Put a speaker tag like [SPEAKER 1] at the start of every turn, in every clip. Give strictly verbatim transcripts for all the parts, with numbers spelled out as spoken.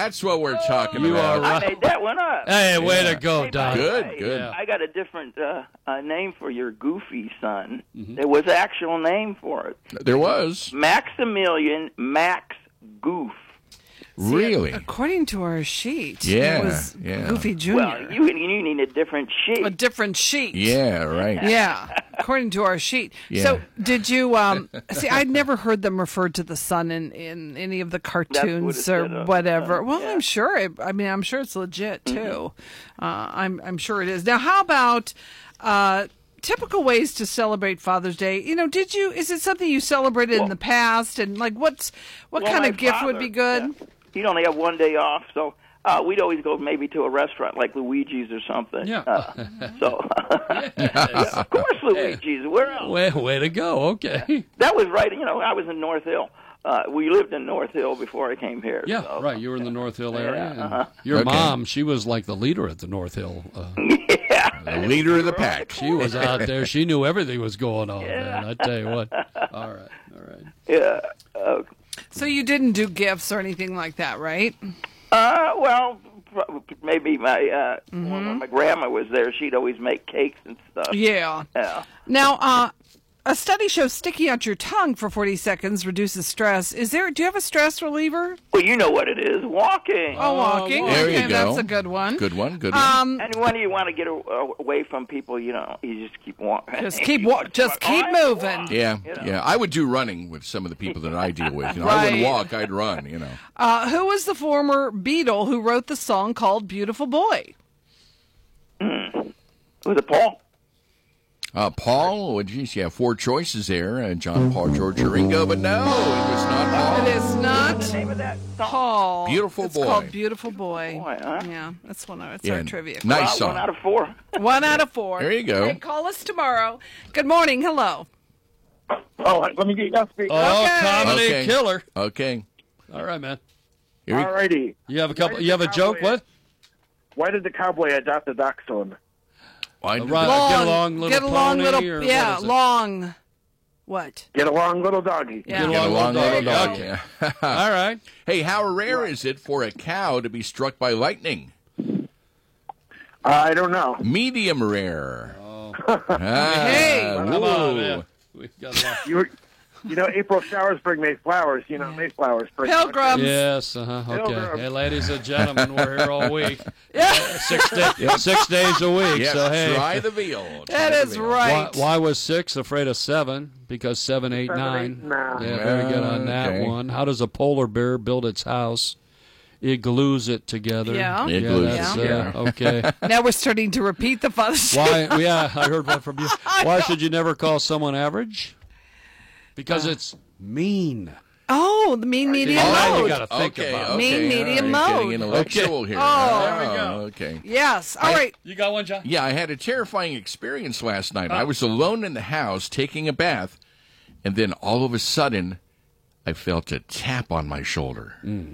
[SPEAKER 1] That's what we're talking
[SPEAKER 2] You
[SPEAKER 1] about.
[SPEAKER 2] are
[SPEAKER 3] I
[SPEAKER 2] right.
[SPEAKER 3] made that one up.
[SPEAKER 2] Hey, way
[SPEAKER 1] Yeah.
[SPEAKER 2] to go,
[SPEAKER 3] Hey,
[SPEAKER 2] Don.
[SPEAKER 3] by the
[SPEAKER 1] Good,
[SPEAKER 3] way,
[SPEAKER 1] good.
[SPEAKER 3] I got a different uh, uh, name for your goofy son.
[SPEAKER 2] Mm-hmm.
[SPEAKER 3] There was an actual name for it.
[SPEAKER 1] There was.
[SPEAKER 3] Maximilian Max Goof.
[SPEAKER 1] Really?
[SPEAKER 4] According to our sheet,
[SPEAKER 1] Yeah,
[SPEAKER 4] it was
[SPEAKER 1] yeah.
[SPEAKER 4] Goofy Junior
[SPEAKER 3] Well, you you need a different sheet.
[SPEAKER 4] a different sheet.
[SPEAKER 1] Yeah, right.
[SPEAKER 4] Yeah, according to our sheet.
[SPEAKER 1] Yeah.
[SPEAKER 4] So, did you um, see? I'd never heard them referred to the sun in, in any of the cartoons
[SPEAKER 3] it
[SPEAKER 4] or
[SPEAKER 3] said, uh,
[SPEAKER 4] whatever.
[SPEAKER 3] uh,
[SPEAKER 4] Well,
[SPEAKER 3] yeah.
[SPEAKER 4] I'm sure. It, I mean, I'm sure it's legit too. Uh, I'm I'm sure it is. Now, how about uh, typical ways to celebrate Father's Day? You know, did you? Is it something you celebrated in
[SPEAKER 3] Well-
[SPEAKER 4] the past? And like, what's what
[SPEAKER 3] Well,
[SPEAKER 4] kind
[SPEAKER 3] my
[SPEAKER 4] of gift would
[SPEAKER 3] father,
[SPEAKER 4] be good?
[SPEAKER 3] yeah, he'd only have one day off, so uh, we'd always go maybe to a restaurant like Luigi's or something.
[SPEAKER 2] Yeah.
[SPEAKER 3] Uh, so, of course, Luigi's. Where else?
[SPEAKER 2] Way, way to go. Okay.
[SPEAKER 3] That was right. You know, I was in North Hill. Uh, we lived in North Hill before I came here.
[SPEAKER 2] Yeah,
[SPEAKER 3] so.
[SPEAKER 2] right. You were in the North Hill area.
[SPEAKER 3] Yeah,
[SPEAKER 2] and
[SPEAKER 3] uh-huh.
[SPEAKER 2] Your
[SPEAKER 1] Okay.
[SPEAKER 2] mom, she was like the leader at the North Hill. Uh,
[SPEAKER 3] Yeah.
[SPEAKER 1] The leader of the pack.
[SPEAKER 2] she was out there. She knew everything was going on,
[SPEAKER 3] Yeah.
[SPEAKER 2] man. I tell you what. All right. All right.
[SPEAKER 3] Yeah. Uh,
[SPEAKER 4] So you didn't do gifts or anything like that, right?
[SPEAKER 3] uh, well, pro- maybe my uh,
[SPEAKER 4] Mm-hmm.
[SPEAKER 3] when my grandma was there, she'd always make cakes and stuff.
[SPEAKER 4] Yeah.
[SPEAKER 3] Yeah.
[SPEAKER 4] Now, uh, a study shows sticking out your tongue for forty seconds reduces stress. Is there? Do you have a stress reliever?
[SPEAKER 3] Well, you know what it is, walking.
[SPEAKER 4] Oh, walking.
[SPEAKER 1] There you
[SPEAKER 4] okay,
[SPEAKER 1] go.
[SPEAKER 4] that's a good one.
[SPEAKER 1] Good one, good one.
[SPEAKER 4] Um,
[SPEAKER 3] And when you want to get a- away from people, you know, you just keep walking.
[SPEAKER 4] just keep wa- just keep moving.
[SPEAKER 1] yeah,
[SPEAKER 3] you know.
[SPEAKER 1] yeah. I would do running with some of the people that I deal with. You know, I wouldn't
[SPEAKER 4] Right.
[SPEAKER 1] walk, I'd run, you know.
[SPEAKER 4] Uh, who was the former Beatle who wrote the song called "Beautiful Boy"?
[SPEAKER 3] Was it Paul?
[SPEAKER 1] Uh, Paul, well, geez, yeah, four choices there. Uh, John, Paul, George, or Ringo, but no, it was not Paul.
[SPEAKER 4] It is not
[SPEAKER 3] The name of that song?
[SPEAKER 4] Paul.
[SPEAKER 1] Beautiful
[SPEAKER 4] it's
[SPEAKER 1] Boy.
[SPEAKER 4] called "Beautiful Boy."
[SPEAKER 3] Boy, huh?
[SPEAKER 4] Yeah, that's one of it's
[SPEAKER 1] Yeah,
[SPEAKER 4] our trivia.
[SPEAKER 1] nice
[SPEAKER 3] Well,
[SPEAKER 1] song.
[SPEAKER 3] One out of four.
[SPEAKER 4] One out of four.
[SPEAKER 1] There you go.
[SPEAKER 4] Hey, call us tomorrow. Good morning. Hello.
[SPEAKER 5] Oh, let me get you on speaker.
[SPEAKER 2] Oh,
[SPEAKER 4] Okay.
[SPEAKER 2] comedy
[SPEAKER 1] Okay.
[SPEAKER 2] killer.
[SPEAKER 1] Okay.
[SPEAKER 2] All right, man.
[SPEAKER 1] Here we
[SPEAKER 5] All righty.
[SPEAKER 2] You have a couple.
[SPEAKER 5] Why did
[SPEAKER 2] You have
[SPEAKER 5] the
[SPEAKER 2] a joke.
[SPEAKER 5] cowboy-
[SPEAKER 2] What?
[SPEAKER 5] Why did the cowboy adopt a dachshund?
[SPEAKER 1] Why
[SPEAKER 2] Uh,
[SPEAKER 1] did
[SPEAKER 2] right.
[SPEAKER 1] that-
[SPEAKER 2] Get along, little
[SPEAKER 4] get along,
[SPEAKER 2] pony,
[SPEAKER 4] little,
[SPEAKER 2] or what
[SPEAKER 4] yeah,
[SPEAKER 2] is it?
[SPEAKER 4] long. What?
[SPEAKER 5] Get along, little doggy.
[SPEAKER 4] Yeah.
[SPEAKER 2] Get
[SPEAKER 1] Get
[SPEAKER 2] along,
[SPEAKER 1] along,
[SPEAKER 2] little
[SPEAKER 1] little
[SPEAKER 2] dog.
[SPEAKER 1] dog.
[SPEAKER 2] Okay.
[SPEAKER 1] Yeah.
[SPEAKER 2] All right.
[SPEAKER 1] Hey, how rare is it for a cow to be struck by lightning?
[SPEAKER 5] Uh, I don't know.
[SPEAKER 1] Medium rare.
[SPEAKER 2] Oh.
[SPEAKER 1] Ah,
[SPEAKER 4] Hey.
[SPEAKER 2] Come
[SPEAKER 1] whoa.
[SPEAKER 2] on, man. We got a lot.
[SPEAKER 5] You, were- you know, April showers bring May flowers. You know, May flowers bring
[SPEAKER 4] Pilgrims.
[SPEAKER 2] Yes. Uh-huh. Okay.
[SPEAKER 5] Pilgrim.
[SPEAKER 2] Hey, ladies and gentlemen, we're here all week.
[SPEAKER 4] Yeah,
[SPEAKER 2] Six, day, six days a week.
[SPEAKER 1] Yeah,
[SPEAKER 2] so hey.
[SPEAKER 1] try the veal. Try
[SPEAKER 4] that
[SPEAKER 1] the
[SPEAKER 4] is
[SPEAKER 1] veal.
[SPEAKER 2] Why,
[SPEAKER 4] right.
[SPEAKER 2] why was six afraid of seven? Because seven, eight,
[SPEAKER 5] Seven,
[SPEAKER 2] nine.
[SPEAKER 5] eight, nine.
[SPEAKER 2] Yeah, very good on that
[SPEAKER 1] Okay.
[SPEAKER 2] one. How does a polar bear build its house? It glues it together.
[SPEAKER 4] Yeah.
[SPEAKER 1] It
[SPEAKER 2] yeah,
[SPEAKER 1] glues
[SPEAKER 2] that's,
[SPEAKER 1] it
[SPEAKER 2] uh,
[SPEAKER 1] together.
[SPEAKER 2] okay.
[SPEAKER 4] Now we're starting to repeat the Father's Day.
[SPEAKER 2] Why? Yeah, I heard one from you. Why should you never call someone average? Because it's mean.
[SPEAKER 4] Oh, the mean medium
[SPEAKER 2] Oh, now you
[SPEAKER 4] mode.
[SPEAKER 2] got to think
[SPEAKER 1] Okay,
[SPEAKER 2] about it.
[SPEAKER 1] okay.
[SPEAKER 4] Mean, medium
[SPEAKER 1] all right,
[SPEAKER 4] mode.
[SPEAKER 1] Getting intellectual here.
[SPEAKER 4] Oh.
[SPEAKER 2] There we go.
[SPEAKER 1] Okay.
[SPEAKER 4] Yes. All
[SPEAKER 1] I-
[SPEAKER 4] right.
[SPEAKER 2] You got one, John?
[SPEAKER 1] Yeah, I had a terrifying experience last night. I was alone in the house taking a bath, and then all of a sudden, I felt a tap on my shoulder.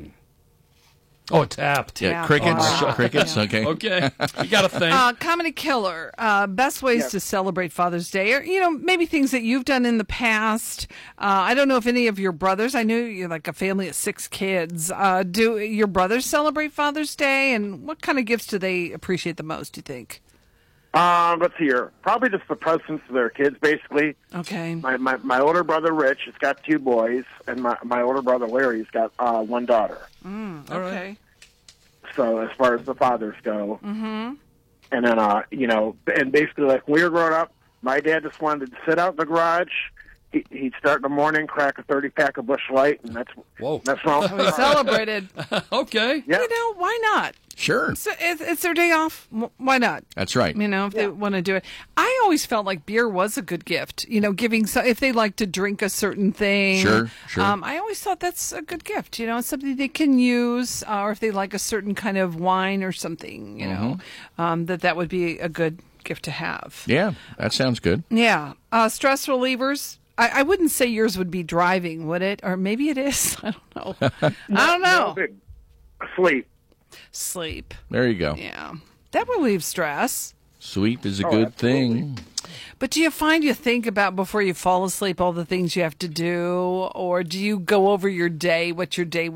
[SPEAKER 2] Oh, tap.
[SPEAKER 1] Yeah,
[SPEAKER 4] Tap
[SPEAKER 1] crickets.
[SPEAKER 4] on my-
[SPEAKER 1] Crickets. Okay.
[SPEAKER 2] Okay. You got to think.
[SPEAKER 4] Uh, comedy killer. Uh, best ways
[SPEAKER 5] Yeah.
[SPEAKER 4] to celebrate Father's Day, or you know, maybe things that you've done in the past. Uh, I don't know if any of your brothers. I know you're like a family of six kids. Uh, do your brothers celebrate Father's Day, and what kind of gifts do they appreciate the most? Do you think?
[SPEAKER 5] Um, let's see here. Probably just the presents to their kids, basically.
[SPEAKER 4] Okay.
[SPEAKER 5] My, my my older brother Rich has got two boys, and my my older brother Larry's got uh, one daughter.
[SPEAKER 4] Mm,
[SPEAKER 2] All right.
[SPEAKER 4] okay.
[SPEAKER 5] So as far as the fathers go, mm-hmm. and then uh, you know, and basically like when we were growing up, my dad just wanted to sit out in the garage. He, he'd start in the morning, crack a thirty pack of Busch Light, and that's
[SPEAKER 2] Whoa.
[SPEAKER 5] that's all.
[SPEAKER 4] We celebrated.
[SPEAKER 2] Okay.
[SPEAKER 5] Yeah.
[SPEAKER 4] You know, why not?
[SPEAKER 1] Sure.
[SPEAKER 4] So it's, it's their day off. W- Why not?
[SPEAKER 1] That's right.
[SPEAKER 4] You know, if they want to do it. I always felt like beer was a good gift. You know, giving so if they like to drink a certain thing.
[SPEAKER 1] Sure, sure.
[SPEAKER 4] Um, I always thought that's a good gift. You know, it's something they can use, uh, or if they like a certain kind of wine or something. You know, um, that that would be a good gift to have.
[SPEAKER 1] Yeah, that sounds good.
[SPEAKER 4] Yeah. Uh, stress relievers. I, I wouldn't say yours would be driving, would it? Or maybe it is. I don't know. I don't know.
[SPEAKER 5] No big sleep.
[SPEAKER 4] Sleep.
[SPEAKER 1] There you go.
[SPEAKER 4] Yeah. That relieves stress.
[SPEAKER 1] Sleep is a
[SPEAKER 5] Oh,
[SPEAKER 1] good
[SPEAKER 5] absolutely.
[SPEAKER 1] thing.
[SPEAKER 4] But do you find you think about before you fall asleep all the things you have to do? Or do you go over your day, what your day